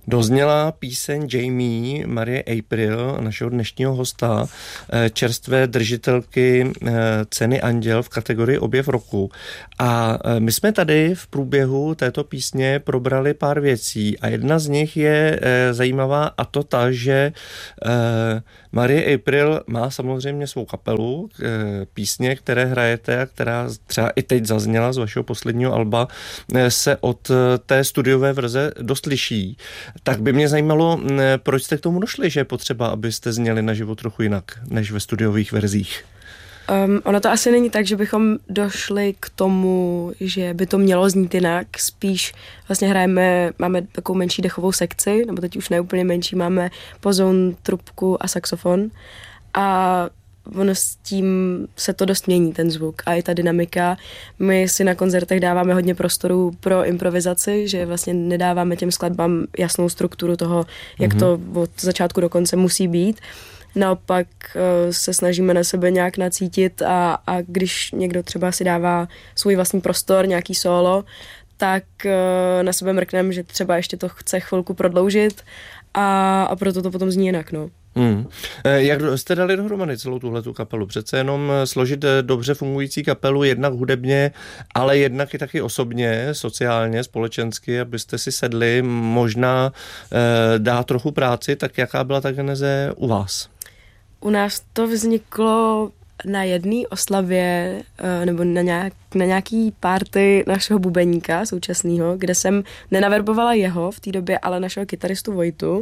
Dozněla píseň Jamie Marie April, našeho dnešního hosta, čerstvé držitelky ceny Anděl v kategorii Objev roku. A my jsme tady v průběhu této písně probrali pár věcí a jedna z nich je zajímavá, a to ta, že Marie April má samozřejmě svou kapelu, písně, které hrajete a která třeba i teď zazněla z vašeho posledního alba, se od té studiové verze dost liší. Tak by mě zajímalo, proč jste k tomu došli, že je potřeba, abyste zněli naživo trochu jinak, než ve studiových verzích? Ono to asi není tak, že bychom došli k tomu, že by to mělo znít jinak. Spíš vlastně máme takovou menší dechovou sekci, nebo teď už ne úplně menší, máme pozoun, trubku a saxofon. A ono s tím se to dost mění, ten zvuk a i ta dynamika. My si na koncertech dáváme hodně prostoru pro improvizaci, že vlastně nedáváme těm skladbám jasnou strukturu toho, jak to od začátku do konce musí být. Naopak se snažíme na sebe nějak nacítit a když někdo třeba si dává svůj vlastní prostor, nějaký solo, tak na sebe mrknem, že třeba ještě to chce chvilku prodloužit a proto to potom zní jinak, no. Jak jste dali dohromady celou tuhletu kapelu? Přece jenom složit dobře fungující kapelu jednak hudebně, ale jednak i taky osobně, sociálně, společensky, abyste si sedli, možná dá trochu práci, tak jaká byla ta geneze u vás? U nás to vzniklo na jedné oslavě nebo na nějaký party našeho bubeníka současného, kde jsem nenaverbovala jeho v té době, ale našeho kytaristu Vojtu.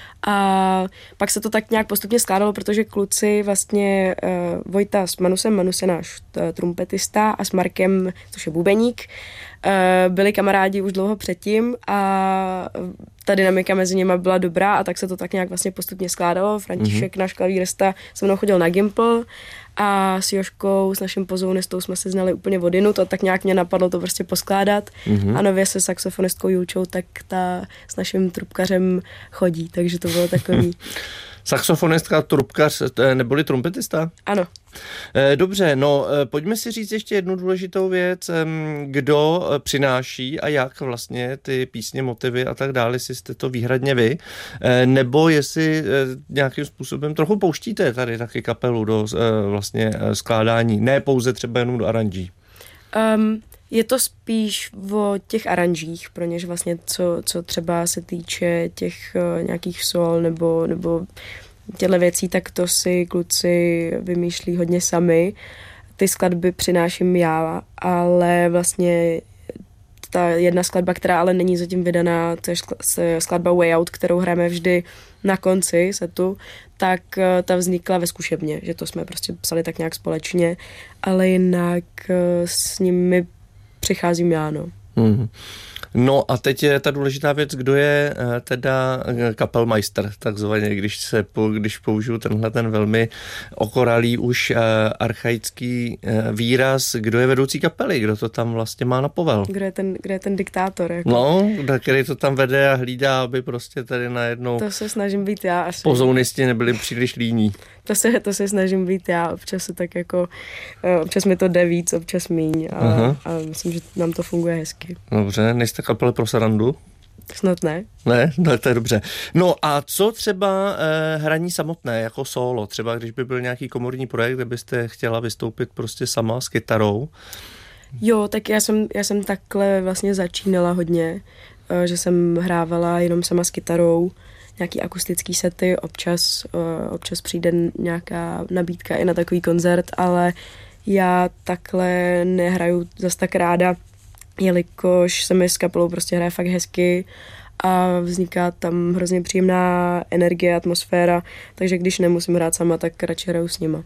A pak se to tak nějak postupně skládalo, protože kluci vlastně Vojta s Manusem, Manus je náš trumpetista a s Markem, což je bubeník, byli kamarádi už dlouho předtím a ta dynamika mezi nimi byla dobrá a tak se to tak nějak vlastně postupně skládalo. František, náš klavírista, se mnou chodil na Gimpl a s Jožkou, s naším pozounistou jsme se znali úplně vodinu, to tak nějak mě napadlo to prostě poskládat a nově se saxofonistkou Julčou, tak ta s naším trubkařem chodí, takže to bylo takový. Saxofonistka, trubkař, neboli trumpetista? Ano. Dobře, no pojďme si říct ještě jednu důležitou věc, kdo přináší a jak vlastně ty písně, motivy a tak dále, jestli jste to výhradně vy, nebo jestli nějakým způsobem trochu pouštíte tady taky kapelu do vlastně skládání, ne pouze třeba jenom do aranží. Je to spíš o těch aranžích, pro něž vlastně, co třeba se týče těch nějakých sol nebo těchto věcí, tak to si kluci vymýšlí hodně sami. Ty skladby přináším já, ale vlastně ta jedna skladba, která ale není zatím vydaná, to je skladba Way Out, kterou hrajeme vždy na konci setu, tak ta vznikla ve zkušebně, že to jsme prostě psali tak nějak společně, ale jinak s nimi přicházím já, no. No a teď je ta důležitá věc, kdo je teda kapelmeister, takzvaně, když použiju tenhle ten velmi okoralý už archaický výraz, kdo je vedoucí kapely, kdo to tam vlastně má na povel. Kdo je ten diktátor. Jako. No, který to tam vede a hlídá, aby prostě tady najednou to se snažím být já asi. Pozounisti nebyli příliš líní. To se snažím být já, občas se tak jako, občas mi to jde víc, občas míň a myslím, že nám to funguje hezky. Dobře, nejste kapele pro srandu? Snad ne. Ne, to je dobře. No a co třeba hraní samotné, jako solo? Třeba když by byl nějaký komorní projekt, kde byste chtěla vystoupit prostě sama s kytarou? Jo, tak já jsem takhle vlastně začínala hodně, že jsem hrávala jenom sama s kytarou, nějaký akustický sety, občas přijde nějaká nabídka i na takový koncert, ale já takhle nehraju zas tak ráda, jelikož se mi s kapelou prostě hraje fakt hezky a vzniká tam hrozně příjemná energie, atmosféra, takže když nemusím hrát sama, tak radši hraju s nima.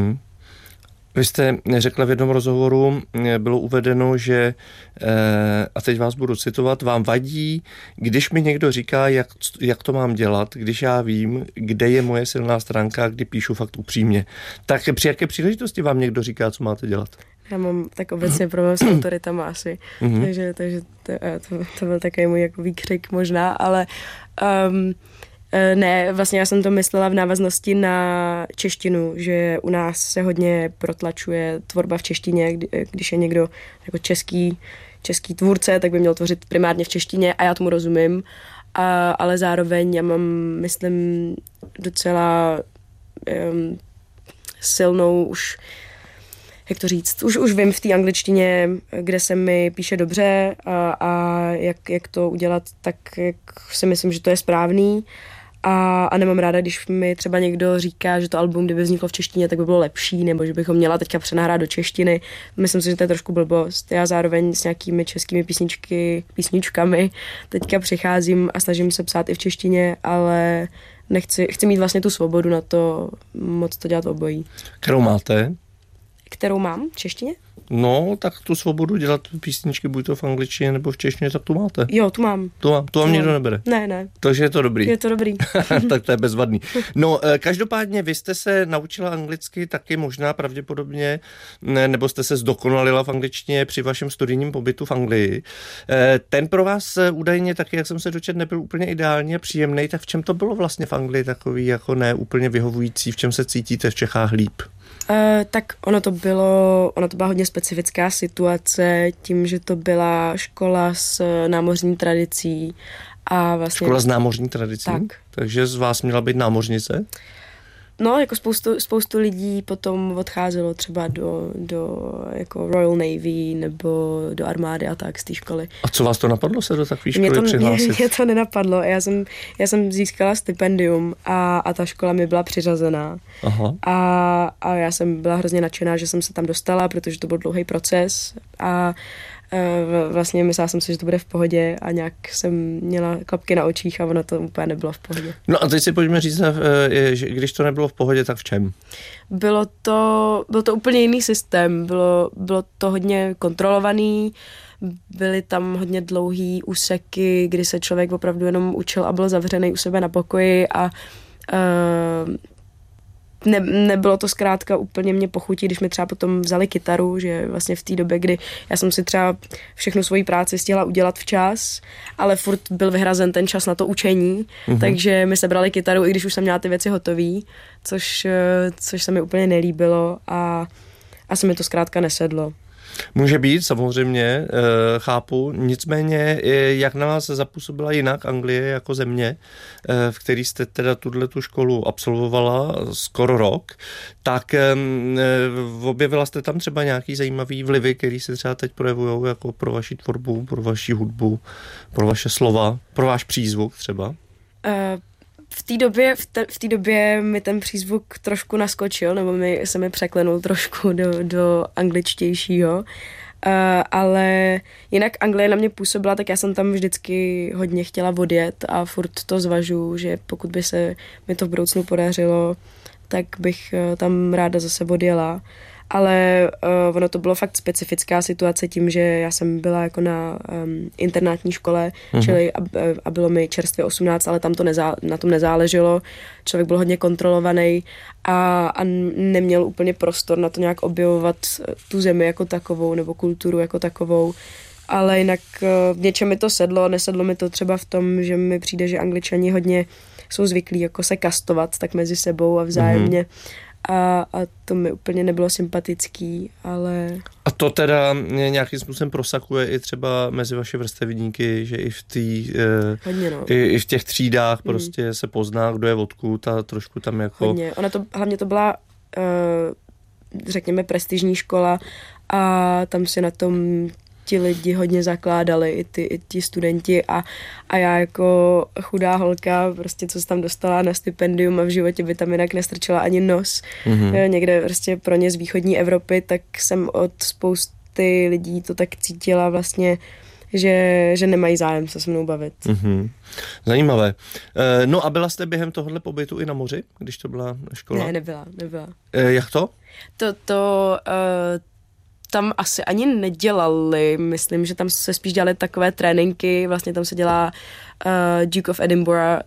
Vy jste řekla v jednom rozhovoru, bylo uvedeno, že, a teď vás budu citovat, vám vadí, když mi někdo říká, jak to mám dělat, když já vím, kde je moje silná stránka, kdy píšu fakt upřímně. Tak při jaké příležitosti vám někdo říká, co máte dělat? Já mám tak obecně problém s autoritama asi, takže to byl takový můj jako výkřik možná, ale ne, vlastně já jsem to myslela v návaznosti na češtinu, že u nás se hodně protlačuje tvorba v češtině, když je někdo jako český tvůrce, tak by měl tvořit primárně v češtině a já tomu rozumím, ale zároveň já mám, myslím, docela silnou už, jak to říct, už vím v té angličtině, kde se mi píše dobře a jak to udělat tak, jak si myslím, že to je správný. A nemám ráda, když mi třeba někdo říká, že to album, kdyby vzniklo v češtině, tak by bylo lepší, nebo že bychom měla teďka přenahrát do češtiny. Myslím si, že to je trošku blbost. Já zároveň s nějakými českými písničkami teďka přicházím a snažím se psát i v češtině, ale chci mít vlastně tu svobodu na to moc to dělat obojí. Kterou máte? Kterou mám v češtině? No, tak tu svobodu dělat písničky, buď to v angličtině nebo v češtině, tak tu máte. Jo, tu mám. To vám nikdo nebere? Ne. Takže je to dobrý. Je to dobrý. Tak to je bezvadný. No, každopádně vy jste se naučila anglicky taky možná pravděpodobně, nebo jste se zdokonalila v angličtině při vašem studijním pobytu v Anglii. Ten pro vás údajně taky, jak jsem se dočetl, nebyl úplně ideální a příjemný, tak v čem to bylo vlastně v Anglii takový jako ne úplně vyhovující, v čem se cítíte v Čechách líp? Tak ono to byla hodně specifická situace tím, že to byla škola s námořní tradicí a vlastně... Škola s námořní tradicí? Tak. Takže z vás měla být námořnice? No, jako spoustu lidí potom odcházelo třeba do jako Royal Navy nebo do armády a tak z té školy. A co vás to napadlo se do takové školy přihlásit? Mě to nenapadlo. Já jsem získala stipendium a ta škola mi byla přiřazená. Aha. A já jsem byla hrozně nadšená, že jsem se tam dostala, protože to byl dlouhý proces a vlastně myslela jsem si, že to bude v pohodě a nějak jsem měla klapky na očích a ono to úplně nebylo v pohodě. No a teď si pojďme říct, že když to nebylo v pohodě, tak v čem? Byl to úplně jiný systém, bylo to hodně kontrolovaný, byly tam hodně dlouhý úseky, kdy se člověk opravdu jenom učil a byl zavřený u sebe na pokoji a nebylo to zkrátka úplně mě pochutí, když mi třeba potom vzali kytaru, že vlastně v té době, kdy já jsem si třeba všechnu svoji práci stihla udělat včas, ale furt byl vyhrazen ten čas na to učení, takže mi sebrali kytaru, i když už jsem měla ty věci hotový, což se mi úplně nelíbilo a asi mi to zkrátka nesedlo. Může být, samozřejmě, chápu. Nicméně, jak na vás zapůsobila jinak Anglie jako země, v který jste teda tu školu absolvovala skoro rok, tak objevila jste tam třeba nějaký zajímavý vlivy, který se třeba teď projevujou jako pro vaši tvorbu, pro vaši hudbu, pro vaše slova, pro váš přízvuk třeba? V té době mi ten přízvuk trošku naskočil, nebo se mi překlenul trošku do angličtějšího, ale jinak Anglie na mě působila, tak já jsem tam vždycky hodně chtěla odjet a furt to zvažuji, že pokud by se mi to v budoucnu podařilo, tak bych tam ráda zase odjela. Ale ono to bylo fakt specifická situace tím, že já jsem byla jako na internátní škole, čili a bylo mi čerstvě 18, ale tam to na tom nezáleželo. Člověk byl hodně kontrolovaný a neměl úplně prostor na to nějak objevovat tu zemi jako takovou nebo kulturu jako takovou. Ale jinak v něčem mi to sedlo, nesedlo mi to třeba v tom, že mi přijde, že Angličani hodně jsou zvyklí jako se kastovat tak mezi sebou a vzájemně. A to mi úplně nebylo sympatický, ale... A to teda nějakým způsobem prosakuje i třeba mezi vaše vrstevníky, že i v i v těch třídách prostě se pozná, kdo je odkud a trošku tam jako... Hodně. Hlavně to byla, řekněme, prestižní škola a tam si na tom ti lidi hodně zakládali, i ti studenti a já jako chudá holka, prostě co se tam dostala na stipendium a v životě by tam jinak nestrčila ani nos. Někde prostě pro ně z východní Evropy, tak jsem od spousty lidí to tak cítila vlastně, že nemají zájem se se mnou bavit. Zajímavé. No a byla jste během tohohle pobytu i na moři, když to byla škola? Ne, nebyla. Jak to? Tam asi ani nedělali, myslím, že tam se spíš dělaly takové tréninky, vlastně tam se dělá Duke of Edinburgh,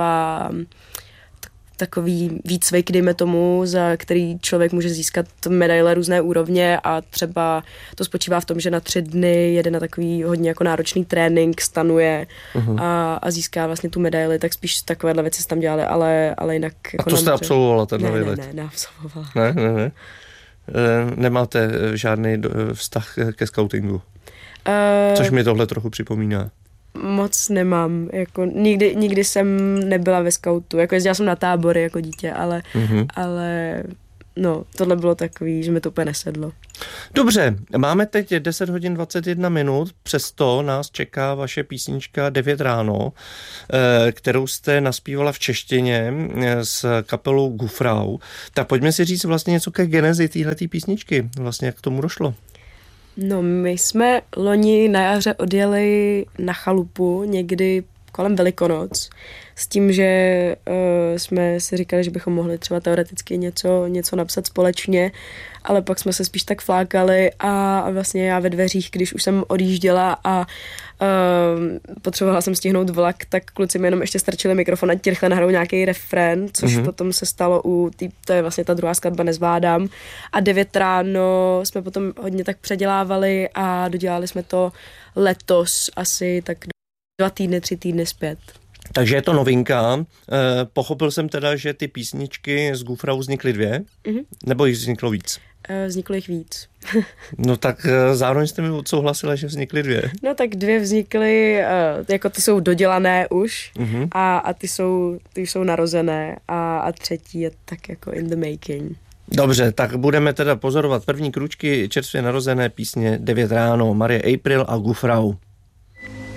takový výcvik, dejme tomu, za který člověk může získat medaile různé úrovně a třeba to spočívá v tom, že na 3 dny jede na takový hodně jako náročný trénink, stanuje a získá vlastně tu medaili, tak spíš takovéhle věci se tam dělaly, ale jinak... Jako a to jste absolvovala tenhle výlet? Ne, neabsolvovala. Ne. Nemáte žádný vztah ke skautingu? Což mi tohle trochu připomíná. moc nemám, jako nikdy jsem nebyla ve skautu, jako jezdila jsem na tábory jako dítě, ale no, tohle bylo takový, že mi to úplně nesedlo. Dobře, máme teď 10 hodin 21 minut, přesto nás čeká vaše písnička 9 ráno, kterou jste naspívala v češtině s kapelou Gufrau. Tak pojďme si říct vlastně něco ke genezi téhletý písničky, vlastně jak k tomu došlo. No, my jsme loni na jaře odjeli na chalupu někdy kolem Velikonoc s tím, že jsme si říkali, že bychom mohli třeba teoreticky něco napsat společně, ale pak jsme se spíš tak flákali a vlastně já ve dveřích, když už jsem odjížděla a potřebovala jsem stihnout vlak, tak kluci mi jenom ještě strčili mikrofon a rychle nahrou nějaký refrén, což potom se stalo to je vlastně ta druhá skladba Nezvládám. A 9 ráno jsme potom hodně tak předělávali a dodělali jsme to letos asi tak 2 týdny, 3 týdny zpět. Takže je to novinka. Pochopil jsem teda, že ty písničky z Gufrau vznikly 2? Nebo jich vzniklo víc? Vzniklo jich víc. No tak zároveň jste mi odsouhlasila, že vznikly 2. No tak 2 vznikly, jako ty jsou dodělané už a ty jsou narozené a třetí je tak jako in the making. Dobře, tak budeme teda pozorovat první krůčky čerstvě narozené písně 9 ráno, Marie April a Gufrau.